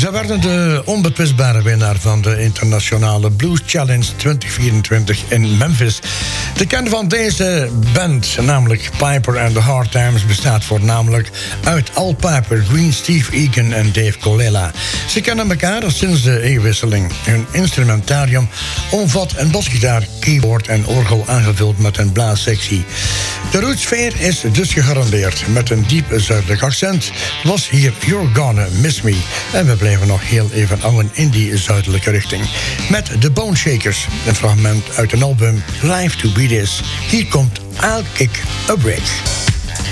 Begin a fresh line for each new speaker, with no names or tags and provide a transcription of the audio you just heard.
Ze werden de onbetwistbare winnaar van de internationale Blues Challenge 2024 in Memphis. De kern van deze band, namelijk Piper and the Hard Times, bestaat voornamelijk uit Al Piper, Green, Steve Egan en Dave Colella. Ze kennen elkaar sinds de eeuwwisseling. Hun instrumentarium omvat een basgitaar, keyboard en orgel aangevuld met een blaassectie. De rootsfeer is dus gegarandeerd. Met een diep zuidelijk accent was hier You're Gonna Miss Me. En we blijven nog heel even ouwen in die zuidelijke richting. Met de Bone Shakers, een fragment uit een album Live to Be This. Hier komt I'll Kick a Brick.